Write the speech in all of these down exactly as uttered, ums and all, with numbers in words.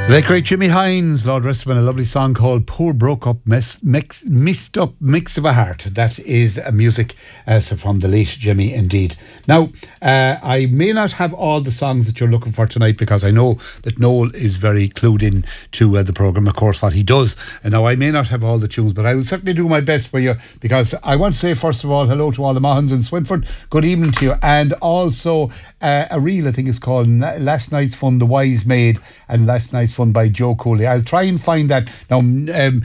The late great Jimmy Hines, Lord rest him, in a lovely song called Poor Broke Up mess, mix, Mixed Up Mix of a Heart. That is a music uh, so from the late Jimmy indeed. Now, uh, I may not have all the songs that you're looking for tonight because I know that Noel is very clued in to uh, the programme, of course, what he does. And now I may not have all the tunes, but I will certainly do my best for you because I want to say, first of all, hello to all the Mahons in Swinford. Good evening to you. And also uh, a reel, I think it's called Last Night's Fun, The Wise Maid, and Last Night's Fun by Joe Cooley. I'll try and find that. Now, um,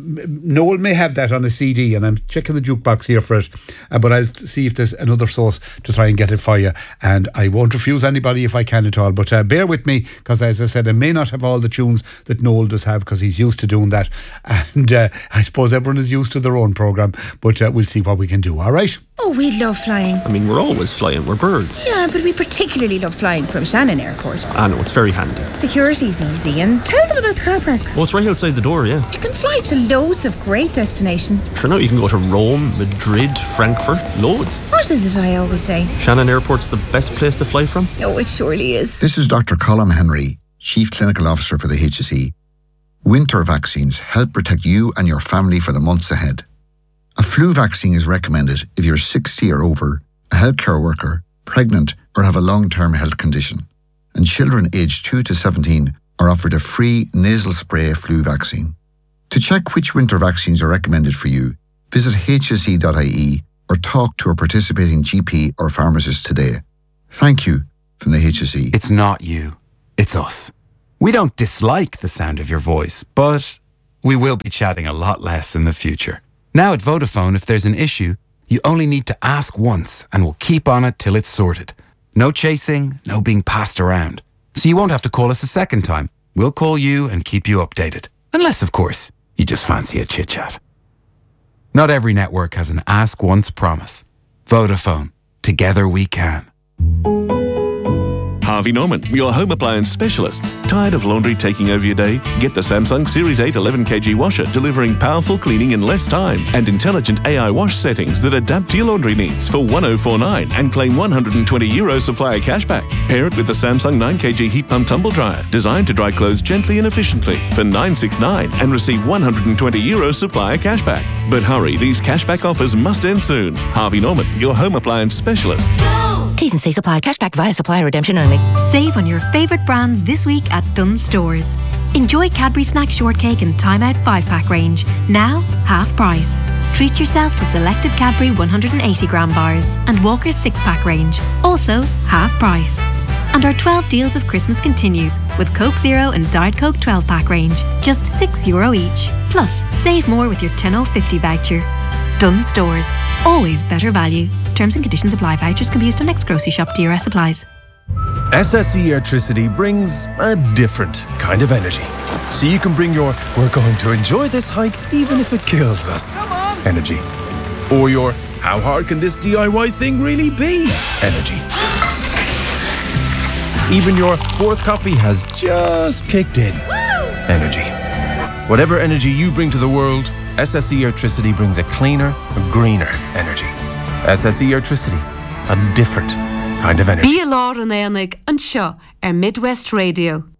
Noel may have that on a C D, and I'm checking the jukebox here for it, uh, but I'll see if there's another source to try and get it for you, and I won't refuse anybody if I can at all, but uh, bear with me, because as I said, I may not have all the tunes that Noel does have, because he's used to doing that, and uh, I suppose everyone is used to their own programme, but uh, we'll see what we can do, alright? Oh, we love flying. I mean, we're always flying, we're birds. Yeah, but we particularly love flying from Shannon Airport. I know, it's very handy. Security's easy, and tell them about the car park. Well, it's right outside the door, yeah. You can fly to loads of great destinations. Sure, now you can go to Rome, Madrid, Frankfurt, loads. What is it I always say? Shannon Airport's the best place to fly from. Oh, it surely is. This is Doctor Colm Henry, Chief Clinical Officer for the H S E. Winter vaccines help protect you and your family for the months ahead. A flu vaccine is recommended if you're sixty or over, a healthcare worker, pregnant, or have a long-term health condition. And children aged two to seventeen are offered a free nasal spray flu vaccine. To check which winter vaccines are recommended for you, visit H S E dot I E or talk to a participating G P or pharmacist today. Thank you from the H S E. It's not you, it's us. We don't dislike the sound of your voice, but we will be chatting a lot less in the future. Now at Vodafone, if there's an issue, you only need to ask once and we'll keep on it till it's sorted. No chasing, no being passed around. So you won't have to call us a second time. We'll call you and keep you updated. Unless, of course, you just fancy a chit-chat. Not every network has an ask once promise. Vodafone. Together we can. Harvey Norman, your home appliance specialists. Tired of laundry taking over your day? Get the Samsung Series eight eleven kilogram washer, delivering powerful cleaning in less time and intelligent A I wash settings that adapt to your laundry needs for one thousand forty-nine and claim one hundred twenty euro supplier cashback. Pair it with the Samsung nine kilogram heat pump tumble dryer, designed to dry clothes gently and efficiently for nine hundred sixty-nine and receive one hundred twenty euro supplier cashback. But hurry, these cashback offers must end soon. Harvey Norman, your home appliance specialists. T's and C's apply. Cashback via supplier redemption only. Save on your favourite brands this week at Dunnes Stores. Enjoy Cadbury Snack Shortcake and Time Out five pack range, now half price. Treat yourself to selected Cadbury one hundred eighty gram bars and Walker's six pack range, also half price. And our twelve deals of Christmas continues with Coke Zero and Diet Coke twelve pack range, just six euro each. Plus, save more with your ten oh fifty voucher. Dunnes Stores, always better value. Terms and conditions apply. Vouchers can be used on next grocery shop. D R S applies. S S E Airtricity brings a different kind of energy. So you can bring your "we're going to enjoy this hike even if it kills us" energy. Or your "how hard can this D I Y thing really be" energy. Even your fourth coffee has just kicked in energy. Whatever energy you bring to the world, S S E Airtricity brings a cleaner, a greener energy. S S E Airtricity, a different kind of energy. Bí a lá an éanaig an seo ar Midwest Radio.